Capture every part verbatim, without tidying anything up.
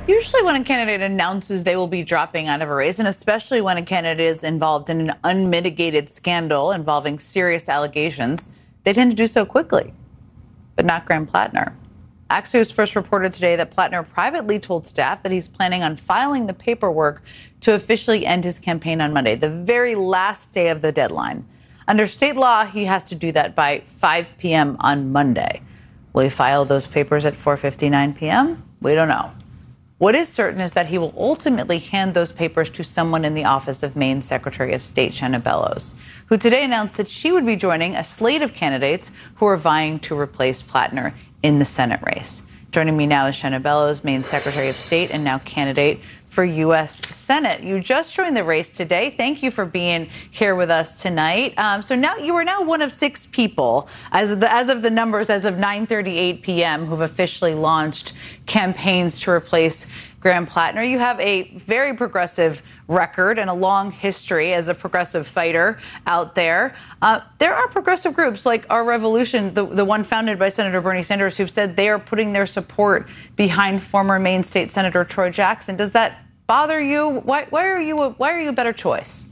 Usually when a candidate announces they will be dropping out of a race, and especially when a candidate is involved in an unmitigated scandal involving serious allegations, they tend to do so quickly. But not Graham Plattner. Axios first reported today that Plattner privately told staff that he's planning on filing the paperwork to officially end his campaign on Monday, the very last day of the deadline. Under state law, he has to do that by five p.m. on Monday. Will he file those papers at four fifty-nine p.m.? We don't know. What is certain is that he will ultimately hand those papers to someone in the office of Maine Secretary of State Shenna Bellows, who today announced that she would be joining a slate of candidates who are vying to replace Plattner in the Senate race. Joining me now is Shenna Bellows, Maine Secretary of State and now candidate for U S Senate. You just joined the race today. Thank you for being here with us tonight. Um, so now you are now one of six people, as of the, as of the numbers, as of nine thirty-eight p.m., who've officially launched campaigns to replace Graham Plattner. You have a very progressive record and a long history as a progressive fighter out there. Uh, there are progressive groups like Our Revolution, the, the one founded by Senator Bernie Sanders, who've said they are putting their support behind former Maine State Senator Troy Jackson. Does that bother you? Why, why are you a, why are you a better choice?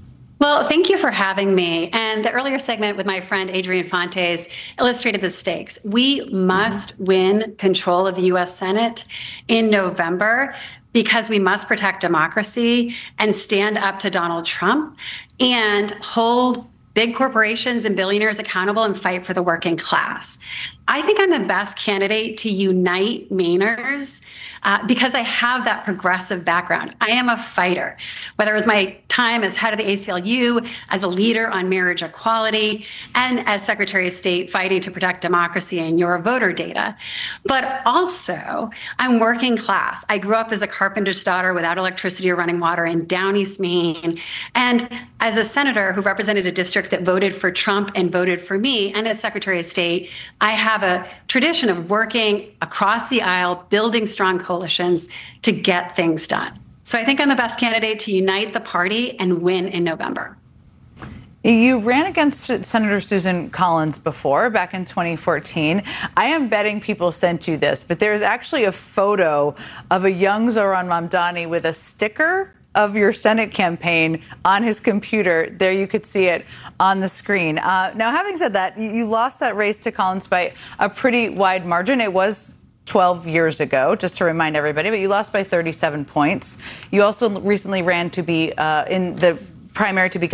Well, thank you for having me. And the earlier segment with my friend Adrian Fontes illustrated the stakes. We must mm-hmm. win control of the U S Senate in November because we must protect democracy and stand up to Donald Trump and hold big corporations and billionaires accountable and fight for the working class. I think I'm the best candidate to unite Mainers uh, because I have that progressive background. I am a fighter, whether it was my time as head of the A C L U, as a leader on marriage equality, and as Secretary of State fighting to protect democracy and your voter data. But also, I'm working class. I grew up as a carpenter's daughter without electricity or running water in Down East Maine. And as a senator who represented a district that voted for Trump and voted for me, and as Secretary of State, I have a tradition of working across the aisle, building strong coalitions to get things done. So I think I'm the best candidate to unite the party and win in November. You ran against Senator Susan Collins before, back in twenty fourteen. I am betting people sent you this, but there's actually a photo of a young Zohran Mamdani with a sticker of your Senate campaign on his computer. There, you could see it on the screen. Uh, now, having said that, you, you lost that race to Collins by a pretty wide margin. It was twelve years ago, just to remind everybody, but you lost by thirty-seven points. You also recently ran to be uh, in the primary to be